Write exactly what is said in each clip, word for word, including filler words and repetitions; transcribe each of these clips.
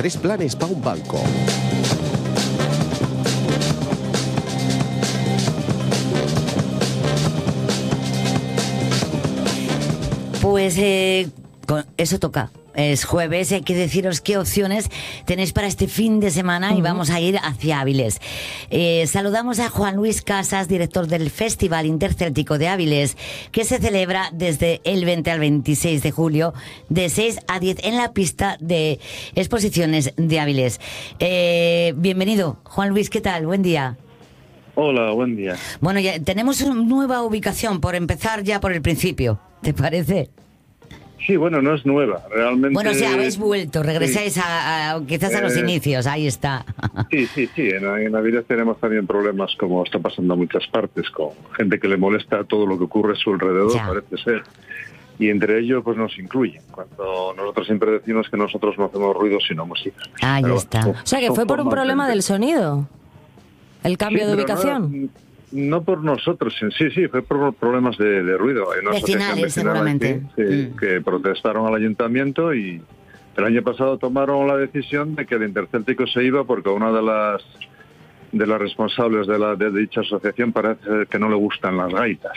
tres planes pa' un banco. Pues eh, eso toca. Es jueves, hay que deciros qué opciones tenéis para este fin de semana uh-huh. y vamos a ir hacia Áviles. Eh, saludamos a Juan Luis Casas, director del Festival Intercéltico de Áviles, que se celebra desde el veinte al veintiséis de julio, de seis a diez en la pista de exposiciones de Áviles. Eh, bienvenido, Juan Luis, ¿qué tal? Buen día. Hola, buen día. Bueno, ya tenemos una nueva ubicación, por empezar ya por el principio, ¿te parece? Sí, bueno, no es nueva, realmente... Bueno, o sea, habéis vuelto, regresáis sí. a, a quizás a los eh, inicios, ahí está. Sí, sí, sí, en, en Navidad tenemos también problemas, como está pasando en muchas partes, con gente que le molesta todo lo que ocurre a su alrededor, ya. Parece ser. Y entre ellos, pues nos incluyen. Cuando nosotros siempre decimos que nosotros no hacemos ruido sino música. Ahí pero, está. Bueno, o sea, que fue por un problema del sonido, el cambio sí, de ubicación. No, No por nosotros, sí, sí, fue por problemas de, de ruido. Hay una vecinales, seguramente. Aquí, sí, mm. que protestaron al ayuntamiento y el año pasado tomaron la decisión de que el Intercéltico se iba porque una de las de las responsables de, la, de dicha asociación parece que no le gustan las gaitas.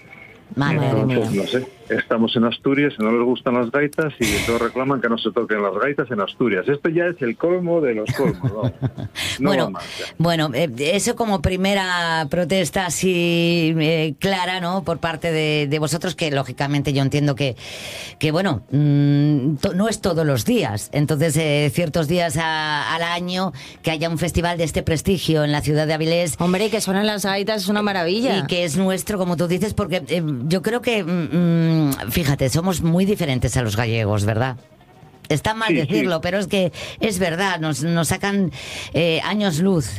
Madre Entonces, mía. no sé, estamos en Asturias y no les gustan las gaitas y todos reclaman que no se toquen las gaitas en Asturias. Esto ya es el colmo de los colmos, ¿no? No bueno, bueno eh, eso como primera protesta así eh, clara, ¿no? Por parte de, de vosotros, que lógicamente yo entiendo que, que bueno, mmm, to, no es todos los días. Entonces, eh, ciertos días a, al año que haya un festival de este prestigio en la ciudad de Áviles. Hombre, y que suenan las gaitas es una maravilla. Y que es nuestro, como tú dices, porque eh, yo creo que, mmm, fíjate, somos muy diferentes a los gallegos, ¿verdad? Está mal sí, decirlo, sí. pero es que es verdad, nos, nos sacan eh, años luz.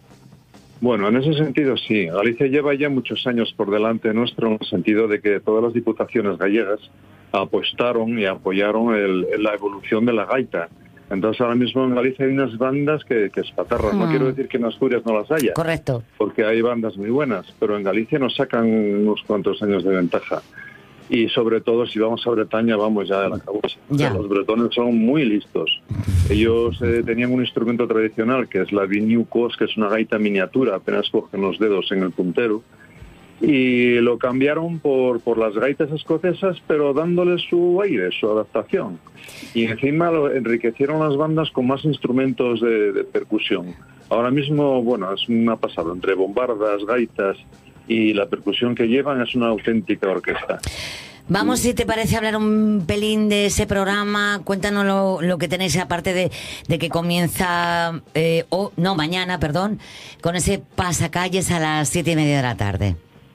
Bueno, en ese sentido sí. Galicia lleva ya muchos años por delante nuestro, en el sentido de que todas las diputaciones gallegas apostaron y apoyaron el, la evolución de la gaita. Entonces ahora mismo en Galicia hay unas bandas que, que espatarran. Hmm. No quiero decir que en Asturias no las haya. Correcto. Porque hay bandas muy buenas, pero en Galicia nos sacan unos cuantos años de ventaja. Y sobre todo, si vamos a Bretaña, vamos ya de la cabeza. Los bretones son muy listos. Ellos eh, tenían un instrumento tradicional, que es la viñucos, que es una gaita miniatura, apenas cogen los dedos en el puntero. Y lo cambiaron por, por las gaitas escocesas, pero dándoles su aire, su adaptación. Y encima lo enriquecieron las bandas con más instrumentos de, de percusión. Ahora mismo, bueno, es una pasada. Entre bombardas, gaitas y la percusión que llevan, es una auténtica orquesta. Vamos, si te parece, hablar un pelín de ese programa. Cuéntanos lo, lo que tenéis, aparte de, de que comienza, eh, oh, no, mañana, perdón, con ese pasacalles a las siete y media de la tarde.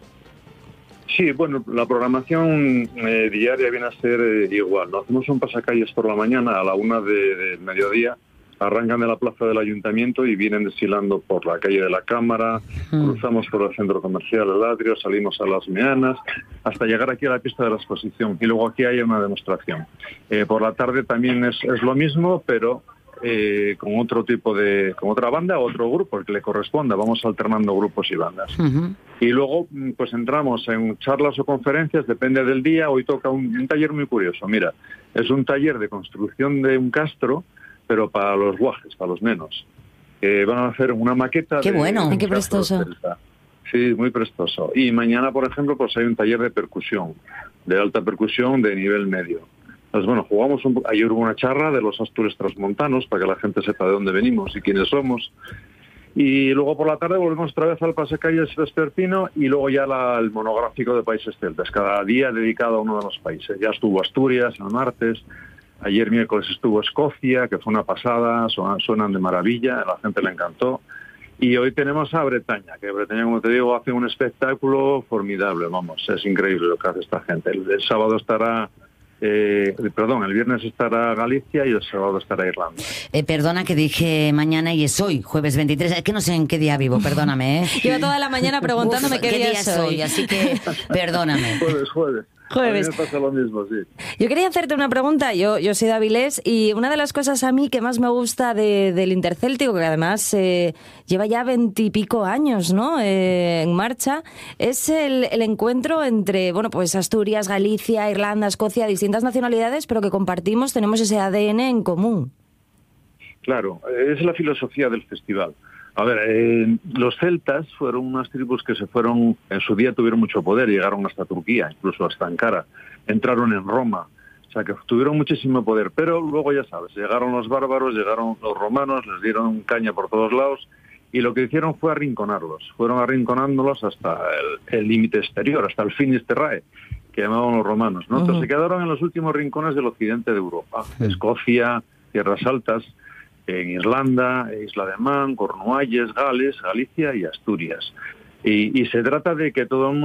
Sí, bueno, la programación eh, diaria viene a ser eh, igual. ¿No? Hacemos un pasacalles por la mañana a la una de, de mediodía. Arrancan de la plaza del ayuntamiento y vienen desfilando por la calle de la Cámara, mm. cruzamos por el centro comercial El Atrio, salimos a las Meanas, hasta llegar aquí a la pista de la exposición. Y luego aquí hay una demostración. Eh, por la tarde también es, es lo mismo, pero eh, con otro tipo de... con otra banda o otro grupo, el que le corresponda. Vamos alternando grupos y bandas. Uh-huh. Y luego pues entramos en charlas o conferencias, depende del día. Hoy toca un, un taller muy curioso. Mira, es un taller de construcción de un castro, pero para los guajes, para los nenos. Eh, van a hacer una maqueta. ¡Qué de, bueno! De ¡Qué prestoso! Sí, muy prestoso. Y mañana, por ejemplo, pues hay un taller de percusión, de alta percusión, de nivel medio. Entonces, bueno, jugamos un poco. Ayer hubo una charla de los Astures transmontanos, para que la gente sepa de dónde venimos y quiénes somos. Y luego por la tarde volvemos otra vez al pasacalles vespertino y luego ya la, el monográfico de países celtas, cada día dedicado a uno de los países. Ya estuvo Asturias el martes. Ayer miércoles estuvo Escocia, que fue una pasada, suenan, suenan de maravilla, a la gente le encantó. Y hoy tenemos a Bretaña, que Bretaña, como te digo, hace un espectáculo formidable, vamos, es increíble lo que hace esta gente. El, el sábado estará, eh, perdón, el viernes estará Galicia y el sábado estará Irlanda. Eh, perdona que dije mañana y es hoy, jueves veintitrés, es que no sé en qué día vivo, perdóname. ¿eh? Llevo toda la mañana preguntándome Uf, qué, qué día, día soy, así que perdóname. Jueves, jueves. Jueves. A mí me pasa lo mismo, sí. Yo quería hacerte una pregunta. Yo, yo soy de Áviles y una de las cosas a mí que más me gusta de, del Intercéltico, que además eh, lleva ya veintipico años, ¿no? Eh, en marcha, es el, el encuentro entre, bueno, pues Asturias, Galicia, Irlanda, Escocia, distintas nacionalidades, pero que compartimos, tenemos ese A D N en común. Claro, es la filosofía del festival. A ver, eh, los celtas fueron unas tribus que se fueron, en su día tuvieron mucho poder, llegaron hasta Turquía, incluso hasta Ankara, entraron en Roma, o sea que tuvieron muchísimo poder, pero luego ya sabes, llegaron los bárbaros, llegaron los romanos, les dieron caña por todos lados y lo que hicieron fue arrinconarlos, fueron arrinconándolos hasta el límite exterior, hasta el finis terrae, que llamaban los romanos, ¿no? Entonces uh-huh. se quedaron en los últimos rincones del occidente de Europa, uh-huh. Escocia, Tierras Altas, en Irlanda, Isla de Man, Cornualles, Gales, Galicia y Asturias. Y, y se trata de que todo el mundo